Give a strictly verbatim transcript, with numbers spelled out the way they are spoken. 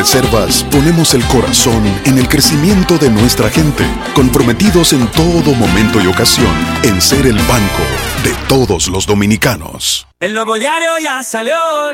Banreservas ponemos el corazón en el crecimiento de nuestra gente, comprometidos en todo momento y ocasión en ser el banco de todos los dominicanos. El nuevo diario ya salió.